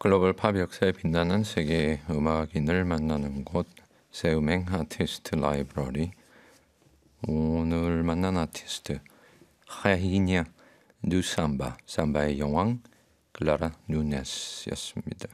글로벌 팝 역사에 빛나는 세계 음악인을 만나는 곳 세음행 아티스트 라이브러리. 오늘 만난 아티스트 하이냐 누 삼바, 삼바의 여왕 클라라 누네스였습니다.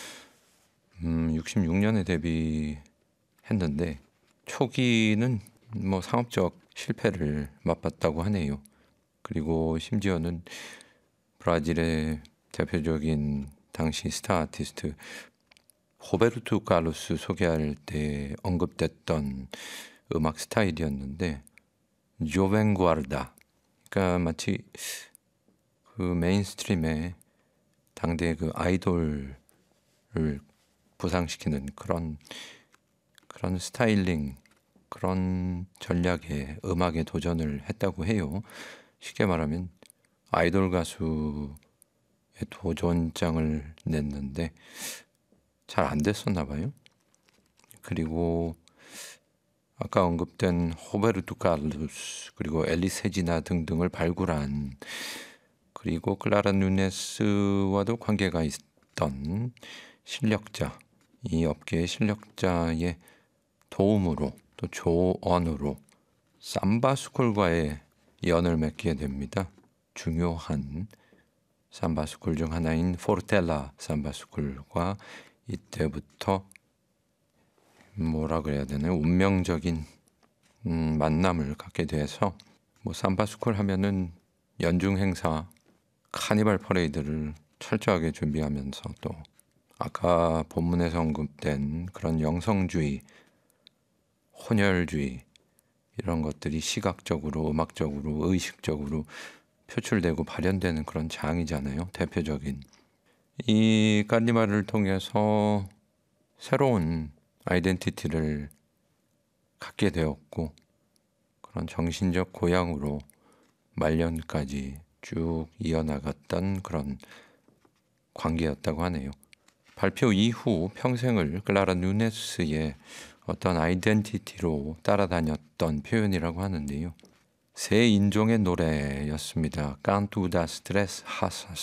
66년에 데뷔했는데 초기는 상업적 실패를 맛봤다고 하네요. 그리고 심지어는 브라질의 대표적인 당시 스타 아티스트 호베르투 카르로스 소개할 때 언급됐던 음악 스타일이었는데 조벤구아르다, 그러니까 마치 그 메인스트림의 당대 그 아이돌을 부상시키는 그런 스타일링, 그런 전략의 음악에 도전을 했다고 해요. 쉽게 말하면 아이돌 가수의 도전장을 냈는데 잘 안 됐었나 봐요. 그리고 아까 언급된 호베르투 카르로스 그리고 엘리스 헤지나 등등을 발굴한, 그리고 클라라 누네스와도 관계가 있던 실력자, 이 업계의 실력자의 도움으로 또 조언으로 삼바 스쿨과의 연을 맺게 됩니다. 중요한 삼바 스쿨 중 하나인 포르텔라 삼바 스쿨과 이때부터 뭐라 그래야 되나요? 운명적인 만남을 갖게 돼서 삼바 스쿨 하면은 연중 행사, 카니발 퍼레이드를 철저하게 준비하면서 또 아까 본문에서 언급된 그런 영성주의, 혼혈주의 이런 것들이 시각적으로, 음악적으로, 의식적으로 표출되고 발현되는 그런 장이잖아요. 대표적인 이 카니발을 통해서 새로운 아이덴티티를 갖게 되었고, 그런 정신적 고향으로 말년까지 쭉 이어나갔던 그런 관계였다고 하네요. 발표 이후 평생을 클라라 누네스의 어떤 아이덴티티로 따라다녔던 표현이라고 하는데요. 새 인종의 노래였습니다. 깐투 다 스트레스 하사스.